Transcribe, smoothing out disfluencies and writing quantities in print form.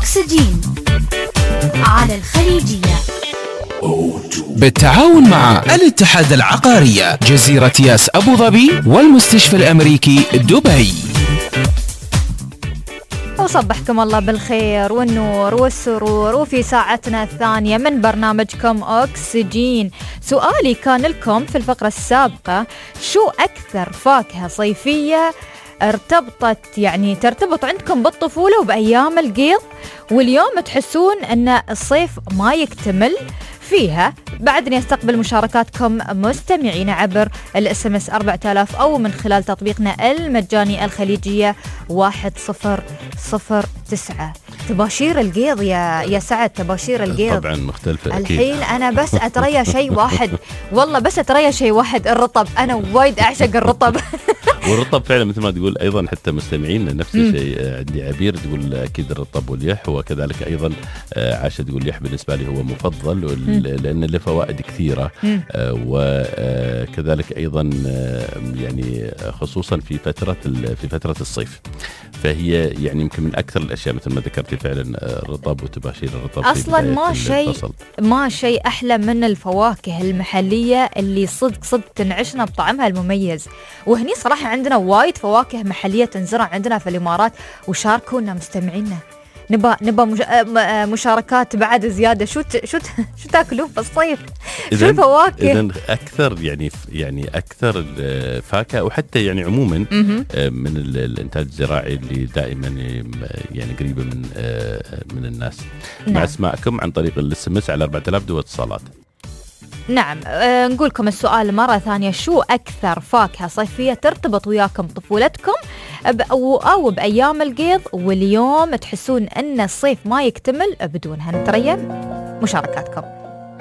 أكسجين على الخليجية بالتعاون مع الاتحاد العقارية جزيرة ياس أبو ظبي والمستشفى الأمريكي دبي. وصبحكم الله بالخير والنور والسرور وفي ساعتنا الثانية من برنامجكم أكسجين. سؤالي كان لكم في الفقرة السابقة: شو أكثر فاكهة صيفية ترتبط عندكم بالطفولة وبأيام القيض واليوم تحسون أن الصيف ما يكتمل فيها؟ بعدني استقبل مشاركاتكم مستمعين عبر الSMS 4000 أو من خلال تطبيقنا المجاني الخليجية 1009. تباشير القيض يا سعد، تباشير القيض طبعا مختلفة أكيد. الحين أنا بس أتريا شيء واحد، والله بس أتريا شيء واحد: الرطب. أنا وايد أعشق الرطب. والرطب فعلا مثل ما تقول أيضا حتى مستمعين نفس الشيء. عندي عبير تقول أكيد الرطب واليح، وكذلك أيضا عاشة تقول اليح بالنسبة لي هو مفضل لأن له فوائد كثيرة، وكذلك أيضا يعني خصوصا في فترة الصيف، فهي يعني يمكن من أكثر الأشياء مثل ما ذكرتي فعلا الرطب وتباشير الرطب. أصلا ما شيء أحلى من الفواكه المحلية اللي صدق تنعشنا بطعمها المميز. وهني صراحة عندنا وايد فواكه محلية تنزرع عندنا في الإمارات، وشاركونا مستمعينا. نبا مشاركات بعد زيادة. شو تاكلون في الصيف؟ شو الفواكه؟ إذن أكثر يعني أكثر الفاكهة، وحتى يعني عموما من الإنتاج الزراعي اللي دائما يعني قريبة من الناس. نعم. مع اسماءكم عن طريق الSMS على 4000 دو اتصالات. نعم. نقولكم السؤال مرة ثانية: شو أكثر فاكهة صيفية ترتبط وياكم طفولتكم أو بأيام القيض واليوم تحسون أن الصيف ما يكتمل بدونها؟ نتريا مشاركاتكم.